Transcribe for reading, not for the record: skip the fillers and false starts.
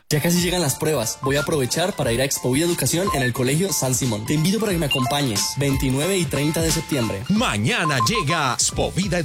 Ya casi llegan las pruebas. Voy a aprovechar para ir a Expovida Educación en el Colegio San Simón. Te invito para que me acompañes 29 y 30 de septiembre. Mañana llega Expovida